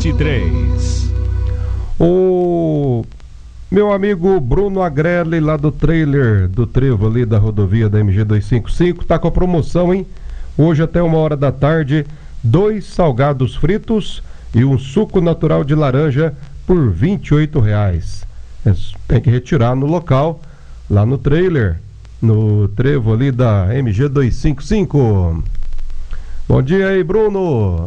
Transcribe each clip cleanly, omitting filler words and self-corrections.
23. O meu amigo Bruno Agrelli, lá do trailer do Trevo ali da rodovia da MG 255, tá com a promoção, hein? Hoje até 1h da tarde, 2 salgados fritos e um suco natural de laranja por R$28. Tem que retirar no local, lá no trailer, no Trevo ali da MG 255. Bom dia aí, Bruno.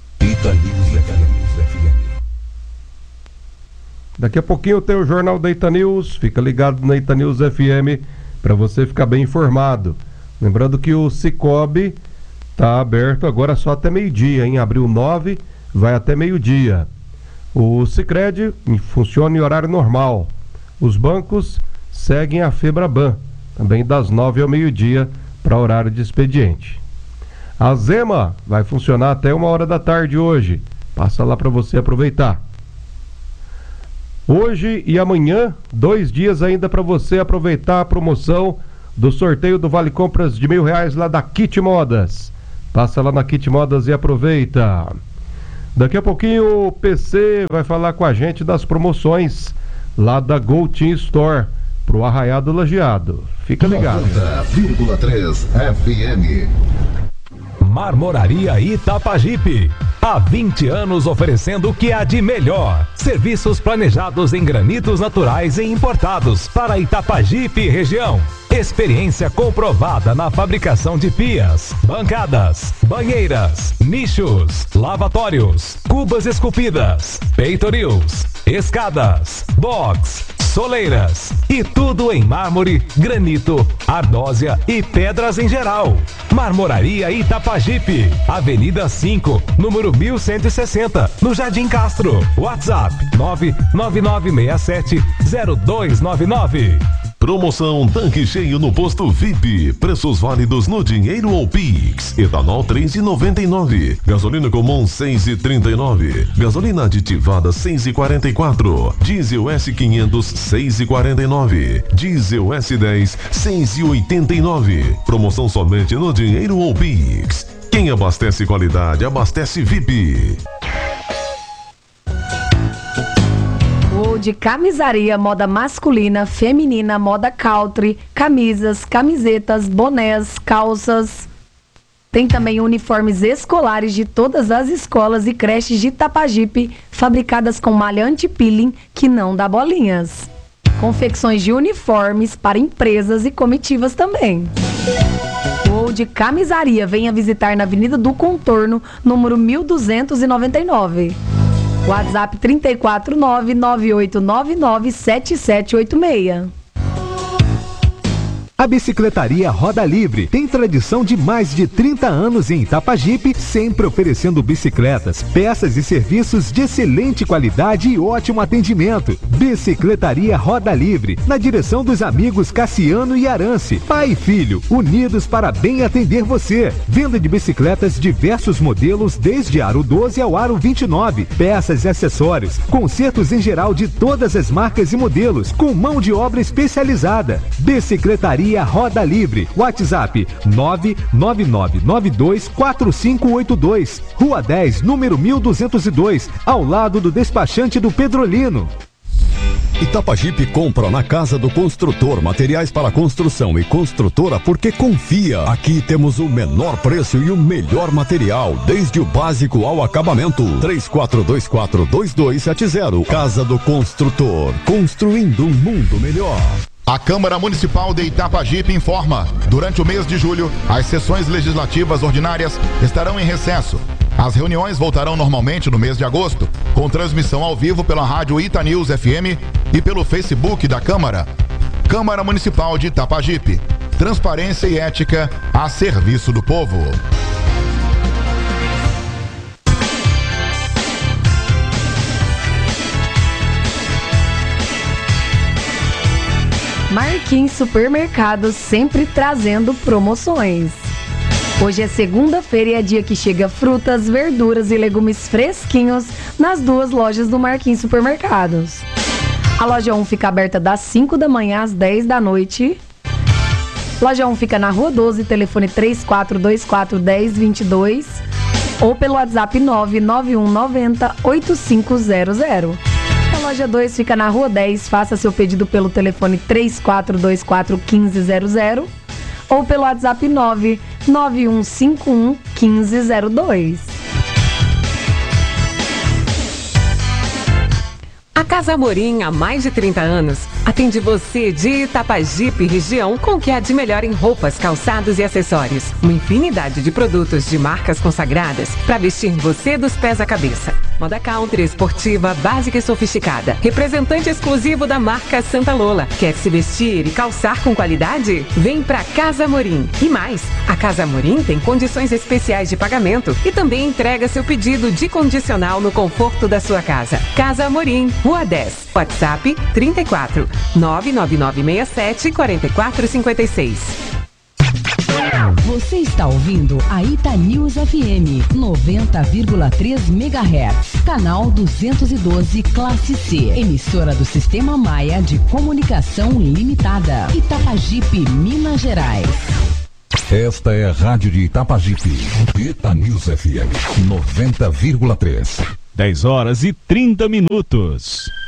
Daqui a pouquinho tem o Jornal da Ita News. Fica ligado na Ita News FM para você ficar bem informado. Lembrando que o Cicobi está aberto agora só até meio-dia, hein? Abriu 9, vai até meio-dia. O Sicredi funciona em horário normal. Os bancos seguem a Febraban, também das 9 ao meio-dia para horário de expediente. A Zema vai funcionar até 1h da tarde hoje. Passa lá para você aproveitar. Hoje e amanhã, 2 dias ainda para você aproveitar a promoção do sorteio do Vale Compras de R$1.000 lá da Kit Modas. Passa lá na Kit Modas e aproveita. Daqui a pouquinho o PC vai falar com a gente das promoções lá da Go Team Store pro Arraiado Lajeado. Fica ligado. 90,3 FM. Marmoraria Itapajipe. Há 20 anos oferecendo o que há de melhor. Serviços planejados em granitos naturais e importados para Itapajipe e região. Experiência comprovada na fabricação de pias, bancadas, banheiras, nichos, lavatórios, cubas esculpidas, peitorils, escadas, box, soleiras e tudo em mármore, granito, ardósia e pedras em geral. Marmoraria Itapajipe, Avenida 5, número 1160, no Jardim Castro. WhatsApp 999670299. Promoção Tanque Cheio no Posto VIP. Preços válidos no dinheiro ou Pix. Etanol 3,99. Gasolina comum 6,39. Gasolina aditivada 6,44. Diesel S500 6,49. Diesel S10 6,89. Promoção somente no dinheiro ou Pix. Quem abastece qualidade, abastece VIP. De camisaria, moda masculina, feminina, moda country, camisas, camisetas, bonés, calças. Tem também uniformes escolares de todas as escolas e creches de Itapajipe, fabricadas com malha anti-peeling que não dá bolinhas. Confecções de uniformes para empresas e comitivas também. O de camisaria, venha visitar na Avenida do Contorno, número 1299. WhatsApp 349-9899-7786. A Bicicletaria Roda Livre tem tradição de mais de 30 anos em Itapajipe, sempre oferecendo bicicletas, peças e serviços de excelente qualidade e ótimo atendimento. Bicicletaria Roda Livre, na direção dos amigos Cassiano e Arance, pai e filho, unidos para bem atender você. Venda de bicicletas diversos modelos, desde aro 12 ao aro 29, peças e acessórios, consertos em geral de todas as marcas e modelos, com mão de obra especializada. Bicicletaria Roda Livre, WhatsApp 999924582, Rua 10, número 1202, ao lado do despachante do Pedrolino. Itapajipe compra na Casa do Construtor materiais para construção e construtora porque confia. Aqui temos o menor preço e o melhor material, desde o básico ao acabamento. 34242270. Casa do Construtor, construindo um mundo melhor. A Câmara Municipal de Itapajipe informa: durante o mês de julho, as sessões legislativas ordinárias estarão em recesso. As reuniões voltarão normalmente no mês de agosto, com transmissão ao vivo pela rádio Ita News FM e pelo Facebook da Câmara. Câmara Municipal de Itapajipe. Transparência e ética a serviço do povo. Marquinhos Supermercados, sempre trazendo promoções. Hoje é segunda-feira e é dia que chega frutas, verduras e legumes fresquinhos nas duas lojas do Marquinhos Supermercados. A loja 1 fica aberta das 5 da manhã às 10 da noite. Loja 1 fica na Rua 12, telefone 3424-1022. ou pelo WhatsApp 99190-8500. A loja 2 fica na Rua 10, faça seu pedido pelo telefone 3424-1500 ou pelo WhatsApp 99151-1502. A Casa Amorim, há mais de 30 anos, atende você de Itapajipe região com o que há de melhor em roupas, calçados e acessórios. Uma infinidade de produtos de marcas consagradas para vestir você dos pés à cabeça. Moda country, esportiva, básica e sofisticada. Representante exclusivo da marca Santa Lola. Quer se vestir e calçar com qualidade? Vem pra Casa Amorim. E mais, a Casa Amorim tem condições especiais de pagamento e também entrega seu pedido de condicional no conforto da sua casa. Casa Amorim, Rua 10, WhatsApp 34 99967 4456. Você está ouvindo a Itanews FM 90,3 MHz, canal 212, classe C, emissora do Sistema Maia de Comunicação Limitada, Itapajipe, Minas Gerais. Esta é a rádio de Itapajipe, Itanews FM 90,3. 10 horas e 30 minutos.